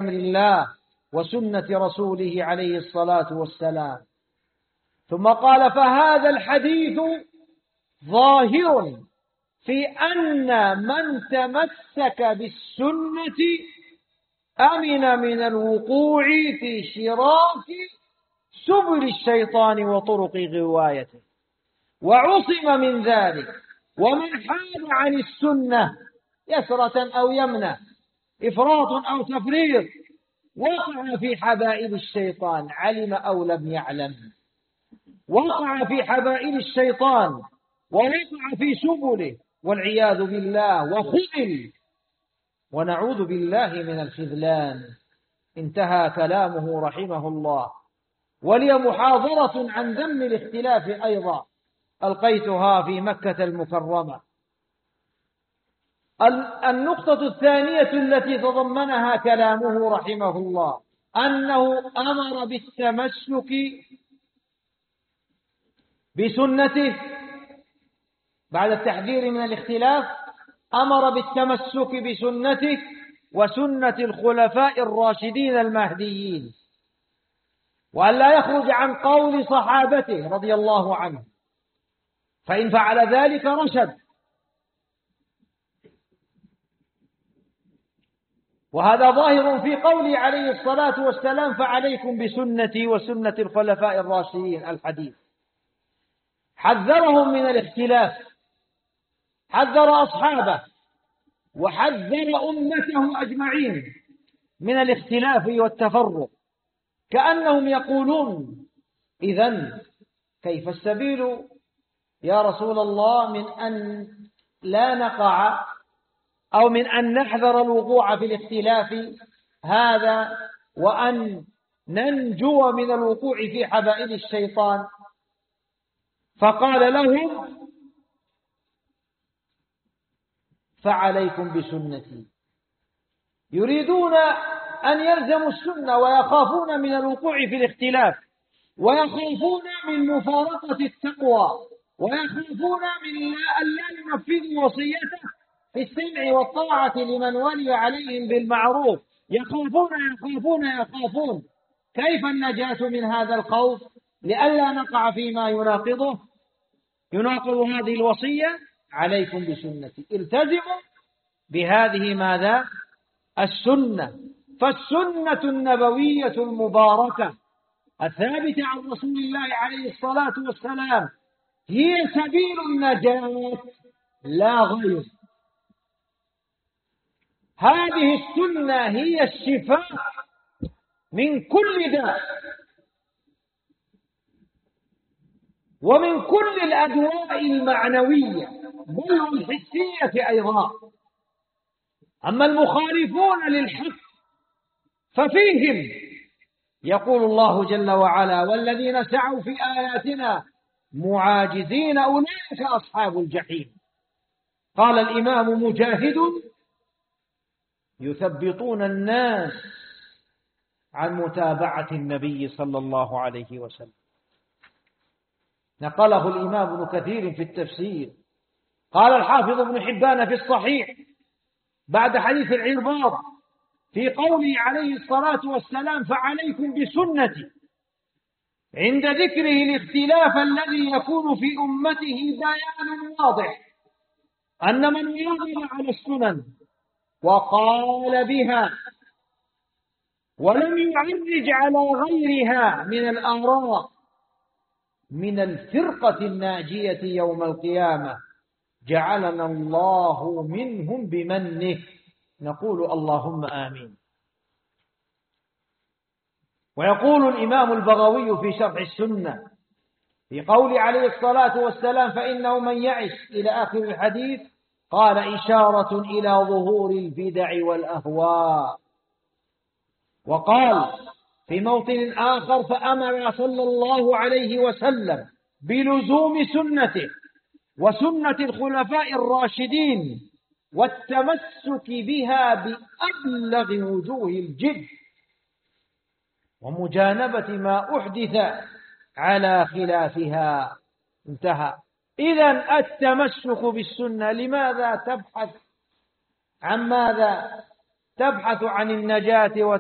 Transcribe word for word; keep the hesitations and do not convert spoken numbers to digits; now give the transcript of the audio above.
الله وسنة رسوله عليه الصلاة والسلام. ثم قال: فهذا الحديث ظاهر في أن من تمسك بالسنة أمن من الوقوع في شراك سبل الشيطان وطرق غوايته، وعصم من ذلك. ومن حاد عن السنة يسرة أو يمنة، إفراط أو تفريط، وقع في حبائل الشيطان، علم أو لم يعلم، وقع في حبائل الشيطان ووقع في سبله والعياذ بالله، وخذل، ونعوذ بالله من الخذلان. انتهى كلامه رحمه الله. ولي محاضرة عن ذم الاختلاف أيضا ألقيتها في مكة المكرمة. النقطة الثانية التي تضمنها كلامه رحمه الله أنه أمر بالتمسك بسنته بعد التحذير من الاختلاف، أمر بالتمسك بسنته وسنة الخلفاء الراشدين المهديين، وأن لا يخرج عن قول صحابته رضي الله عنه، فإن فعل ذلك رشد. وهذا ظاهر في قوله عليه الصلاة والسلام: فعليكم بسنتي وسنة الخلفاء الراشدين، الحديث. حذرهم من الاختلاف، حذر أصحابه وحذر أمته أجمعين من الاختلاف والتفرق، كأنهم يقولون: إذن كيف السبيل يا رسول الله من أن لا نقع أو من أن نحذر الوقوع في الاختلاف هذا، وأن ننجو من الوقوع في حبائل الشيطان؟ فقال لهم: فعليكم بسنتي. يريدون أن يلزموا السنة ويخافون من الوقوع في الاختلاف، ويخافون من مفارقة التقوى، ويخافون من أن لا ينفذوا وصيته في السمع والطاعة لمن ولي عليهم بالمعروف. يخافون يخافون يخافون. كيف النجاة من هذا الخوف؟ لئلا نقع فيما يناقضه يناقض هذه الوصية: عليكم بسنتي. التزموا بهذه ماذا؟ السنة. فالسنة النبوية المباركة الثابتة عن رسول الله عليه الصلاة والسلام هي سبيل النجاة لا غير. هذه السنة هي الشفاء من كل داء ومن كل الأدواء المعنوية بل والحسية أيضا. أما المخالفون للحق ففيهم يقول الله جل وعلا: والذين سعوا في آياتنا معاجزين أولئك أصحاب الجحيم. قال الإمام مجاهد: يثبطون الناس عن متابعة النبي صلى الله عليه وسلم. نقله الإمام ابن كثير في التفسير. قال الحافظ ابن حبان في الصحيح بعد حديث العرباض في قوله عليه الصلاة والسلام: فعليكم بسنتي، عند ذكره الاختلاف الذي يكون في أمته بيان واضح أن من واظب على السنن وقال بها ولم يعرج على غيرها من الآراء من الفرقة الناجية يوم القيامة جعلنا الله منهم بمنه. نقول اللهم آمين. ويقول الإمام البغوي في شرح السنة في قول عليه الصلاة والسلام: فإنه من يعش إلى آخر الحديث، قال: إشارة إلى ظهور البدع والأهواء. وقال في موطن آخر: فأمر صلى الله عليه وسلم بلزوم سنته وسنة الخلفاء الراشدين والتمسك بها بأبلغ وجوه الجد ومجانبة ما أحدث على خلافها. انتهى. إذن التمسك بالسنة. لماذا تبحث عن ماذا؟ تبحث عن النجاة